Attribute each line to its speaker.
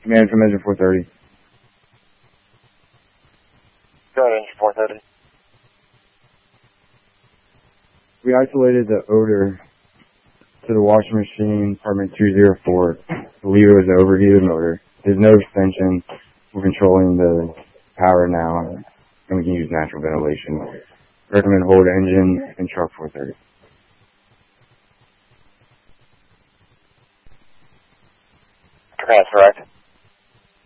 Speaker 1: Command from engine 430.
Speaker 2: Go ahead, engine 430.
Speaker 1: We isolated the odor to the washing machine, apartment 204. I believe it was an overheated motor. There's no extension. We're controlling the power now, and we can use natural ventilation. Recommend hold engine and truck 430.
Speaker 2: Command correct.